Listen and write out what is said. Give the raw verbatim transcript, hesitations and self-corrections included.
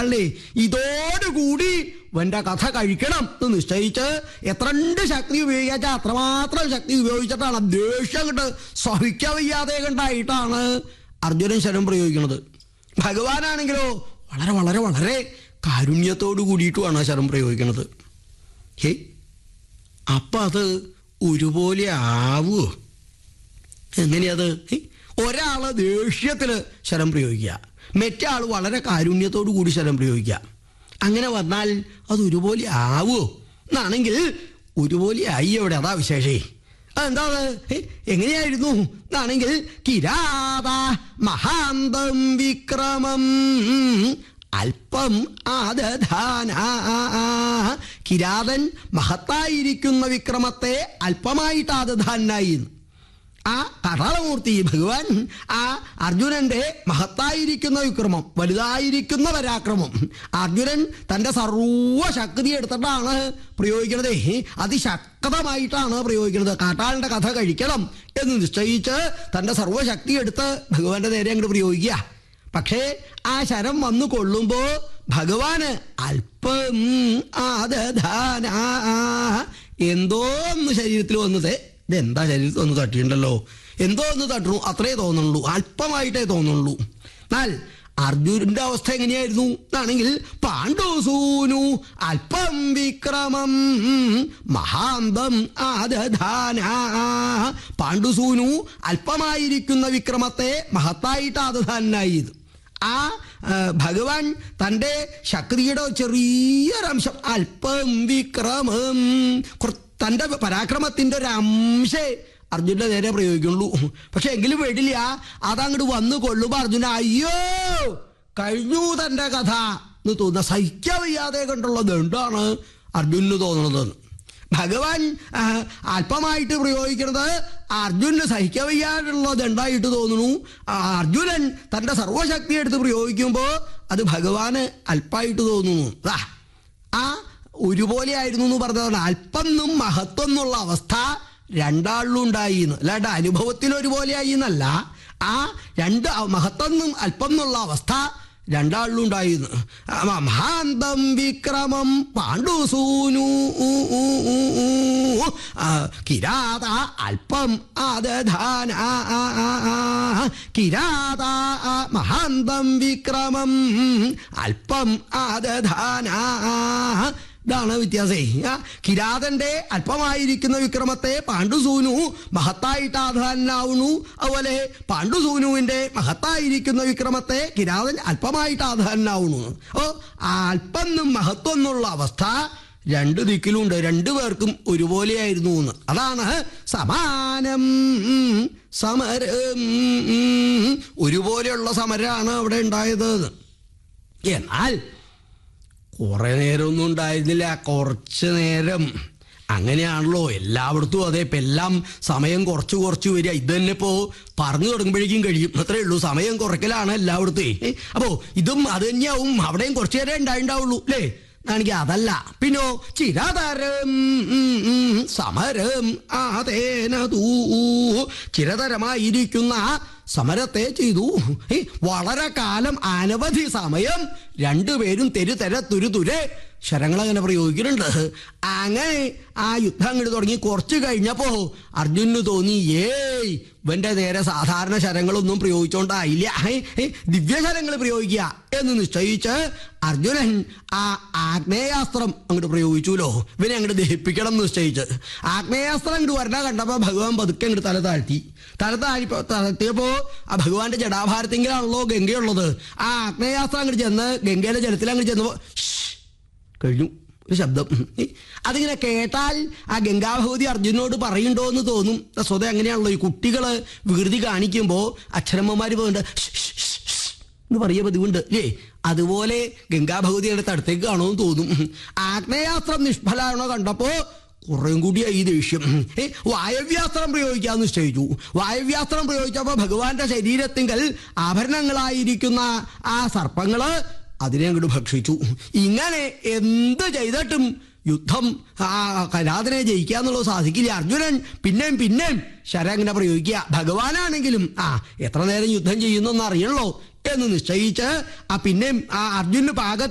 കാട്ടാളിനെ ഇതോടുകൂടി ഇവന്റെ കഥ കഴിക്കണം എന്ന് നിശ്ചയിച്ച് എത്രണ്ട് ശക്തി ഉപയോഗിച്ചാൽ അത്രമാത്രം ശക്തി ഉപയോഗിച്ചിട്ടാണ് ദേഷ്യം കണ്ട് സഹിക്കാൻ വയ്യാതെ കണ്ടായിട്ടാണ് അർജുനൻ ശരം പ്രയോഗിക്കുന്നത്. ഭഗവാനാണെങ്കിലോ വളരെ വളരെ വളരെ കാരുണ്യത്തോടു കൂടിയിട്ടുമാണ് ശരം പ്രയോഗിക്കുന്നത്. ഹേ, അപ്പം അത് ഒരുപോലെ ആവുമോ? എങ്ങനെയത്? ഒരാള് ദേഷ്യത്തിൽ ശരം പ്രയോഗിക്കുക, മറ്റേ ആൾ വളരെ കാരുണ്യത്തോടു കൂടി ശരം പ്രയോഗിക്കുക. അങ്ങനെ വന്നാൽ അത് ഒരുപോലെ ആവുമോ എന്നാണെങ്കിൽ ഒരുപോലെ ആയി അവിടെ. അതാ വിശേഷേ. അതെന്താ? എങ്ങനെയായിരുന്നു എന്നാണെങ്കിൽ കിരാത മഹാന്തം വിക്രമം അല്പം ആദധാന. കിരാതൻ മഹത്തായിരിക്കുന്ന വിക്രമത്തെ അല്പമായിട്ട് ആദധാനായി. ആ കടാളമൂർത്തി ഭഗവാൻ ആ അർജുനന്റെ മഹത്തായിരിക്കുന്ന വിക്രമം, വലുതായിരിക്കുന്ന പരാക്രമം അർജുനൻ തൻ്റെ സർവശക്തി എടുത്തിട്ടാണ് പ്രയോഗിക്കുന്നത്. അതിശക്തമായിട്ടാണ് പ്രയോഗിക്കുന്നത്. കാട്ടാളിൻ്റെ കഥ കഴിക്കണം എന്ന് നിശ്ചയിച്ച് തൻ്റെ സർവശക്തി എടുത്ത് ഭഗവാന്റെ നേരെ അങ്ങോട്ട് പ്രയോഗിക്കുക. പക്ഷേ ആ ശരം വന്നു കൊള്ളുമ്പോ ഭഗവാന് അല്പം ആദധാന. എന്തോ ഒന്ന് ശരീരത്തിൽ വന്നത്, ഇതെന്താ ശരീരത്തിൽ ഒന്ന് തട്ടിയിട്ടുണ്ടല്ലോ, എന്തോ ഒന്ന് തട്ടണു, അത്രേ തോന്നുള്ളൂ, അല്പമായിട്ടേ തോന്നുള്ളൂ. എന്നാൽ അർജുനന്റെ അവസ്ഥ എങ്ങനെയായിരുന്നു എന്നാണെങ്കിൽ പാണ്ഡുസൂനു അല്പം വിക്രമം മഹാന്തം ആദധാന. പാണ്ഡുസൂനു അല്പമായിരിക്കുന്ന വിക്രമത്തെ മഹത്തായിട്ട് ആദധാനായി. ആ ഭഗവാൻ തൻ്റെ ശക്തിയുടെ ചെറിയൊരംശം അല്പം വിക്രമം, തൻ്റെ പരാക്രമത്തിൻ്റെ ഒരു അംശേ അർജുനന്റെ നേരെ പ്രയോഗിക്കുള്ളൂ. പക്ഷെ എങ്കിലും വേണ്ടില്ല, അതങ്ങോട്ട് വന്നു കൊള്ളുമ്പോൾ അർജുന അയ്യോ കഴിഞ്ഞു തൻ്റെ കഥ എന്ന് തോന്നുന്ന സഹിക്കാൻ വയ്യാതെ കണ്ടുള്ളത് എന്താണ് അർജുനന് തോന്നുന്നത്. ഭഗവാൻ അല്പമായിട്ട് പ്രയോഗിക്കുന്നത് അർജുനന് സഹിക്കാൻ വയ്യാതുള്ളത് ഉണ്ടായിട്ട് തോന്നുന്നു. അർജുനൻ തൻ്റെ സർവശക്തി എടുത്ത് പ്രയോഗിക്കുമ്പോൾ അത് ഭഗവാന് അല്പമായിട്ട് തോന്നുന്നു. ആ ഒരുപോലെ ആയിരുന്നു എന്ന് പറഞ്ഞതാണ്. അല്പം എന്നും മഹത്വം എന്നുള്ള അവസ്ഥ രണ്ടാളിലും ഉണ്ടായി എന്ന്, അല്ലാണ്ട് അനുഭവത്തിൽ ഒരുപോലെ ആയി എന്നല്ല. ആ രണ്ട് മഹത്വം എന്നും അല്പം എന്നുള്ള അവസ്ഥ രണ്ടാളിലും ഉണ്ടായിരുന്നു. മഹാന്തം വിക്രമം പാണ്ഡുസൂനു കിരാത അല്പം ആദധാന. കിരാത മഹാന്തം വിക്രമം അല്പം ആദധാന. ഇതാണ് വ്യത്യാസേ. കിരാതന്റെ അല്പമായിരിക്കുന്ന വിക്രമത്തെ പാണ്ഡുസൂനു മഹത്തായിട്ട് ആധാനാവുന്നു. അതുപോലെ പാണ്ഡുസൂനുവിന്റെ മഹത്തായിരിക്കുന്ന വിക്രമത്തെ കിരാതൻ അല്പമായിട്ട് ആധാനാവുന്നു. ഓ അല്പം എന്നും മഹത്വം എന്നുള്ള അവസ്ഥ രണ്ടു ദിക്കിലുണ്ട്, രണ്ടു പേർക്കും ഒരുപോലെയായിരുന്നു എന്ന്. അതാണ് സമാനം സമരം. ഒരുപോലെയുള്ള സമരമാണ് അവിടെ ഉണ്ടായത്. എന്നാൽ കുറെ നേരമൊന്നും ഉണ്ടായിരുന്നില്ല, കുറച്ച് നേരം. അങ്ങനെയാണല്ലോ എല്ലായിടത്തും. അതെ, ഇപ്പം എല്ലാം സമയം കുറച്ച് കുറച്ച് വരിക. ഇത് തന്നെ ഇപ്പോൾ പറഞ്ഞു തുടങ്ങുമ്പോഴേക്കും കഴിയും, അത്രേ ഉള്ളൂ. സമയം കുറയ്ക്കലാണ് എല്ലായിടത്തും. അപ്പോൾ ഇതും അത് തന്നെയാവും. അവിടെയും കുറച്ചു നേരം ഉണ്ടായിണ്ടാവുള്ളൂ അല്ലേ? ആണെങ്കിൽ അതല്ല. പിന്നോ ചിരതരം സമരം ആതേനതൂ. ചിരതരമായിരിക്കുന്ന സമരത്തെ ചെയ്തു. വളരെ കാലം അനവധി സമയം രണ്ടുപേരും തെരു തെര തുരു തുരെ ശരങ്ങളങ്ങനെ പ്രയോഗിക്കുന്നുണ്ട്. അങ്ങനെ ആ യുദ്ധം അങ്ങോട്ട് തുടങ്ങി കുറച്ച് കഴിഞ്ഞപ്പോ അർജുനന് തോന്നി ഏയ് ഇവന്റെ നേരെ സാധാരണ ശരങ്ങളൊന്നും പ്രയോഗിച്ചോണ്ടായില്ല, ദിവ്യശരങ്ങൾ പ്രയോഗിക്കുക എന്ന് നിശ്ചയിച്ച് അർജുനൻ ആ ആഗ്നേയാസ്ത്രം അങ്ങോട്ട് പ്രയോഗിച്ചുല്ലോ. ഇവനെ അങ്ങോട്ട് ദഹിപ്പിക്കണം എന്ന് നിശ്ചയിച്ച് ആഗ്നേയാസ്ത്രം അങ്ങോട്ട് വരണ കണ്ടപ്പോ ഭഗവാൻ പതുക്കെ അങ്ങോട്ട് തല താഴ്ത്തി. തല താഴി താഴ്ത്തിയപ്പോ ആ ഭഗവാന്റെ ജടാഭാരത്തിങ്കിലാണല്ലോ ഗംഗയുള്ളത്. ആ ആഗ്നേയാസ്ത്രം അങ്ങോട്ട് ചെന്ന് ഗംഗയിലെ ജലത്തിൽ അങ്ങോട്ട് ചെന്നപ്പോ കഴിഞ്ഞു ഒരു ശബ്ദം. അതിങ്ങനെ കേട്ടാൽ ആ ഗംഗാഭഗവതി അർജുനോട് പറയുന്നുണ്ടോ എന്ന് തോന്നും. സ്വതം അങ്ങനെയാണല്ലോ, ഈ കുട്ടികള് വികൃതി കാണിക്കുമ്പോൾ അച്ഛനമ്മമാര് പോകുന്നുണ്ട് എന്ന് പറയുക പതിവുണ്ട് അല്ലേ? അതുപോലെ ഗംഗാഭഗവതിയുടെ അടുത്തേക്ക് കാണുമെന്ന് തോന്നും. ആഗ്നേയാസ്ത്രം നിഷ്ഫലാണോ കണ്ടപ്പോ കുറേം കൂടിയായി ഈ ദേഷ്യം. വായവ്യാസ്ത്രം പ്രയോഗിക്കാമെന്ന് നിശ്ചയിച്ചു. വായവ്യാസ്ത്രം പ്രയോഗിച്ചപ്പോൾ ഭഗവാന്റെ ശരീരത്തിങ്കൽ ആഭരണങ്ങളായിരിക്കുന്ന ആ സർപ്പങ്ങള് അതിനെ അങ്ങോട്ട് ഭക്ഷിച്ചു. ഇങ്ങനെ എന്ത് ചെയ്തിട്ടും യുദ്ധം ആ കരാതിനെ ജയിക്കാന്നുള്ളത് സാധിക്കില്ല. അർജുനൻ പിന്നെയും പിന്നെയും ശരം അങ്ങനെ പ്രയോഗിക്കുക. ഭഗവാനാണെങ്കിലും ആ എത്ര നേരം യുദ്ധം ചെയ്യുന്നൊന്നും അറിയണല്ലോ എന്ന് നിശ്ചയിച്ച് ആ പിന്നെയും ആ അർജുനന് പാക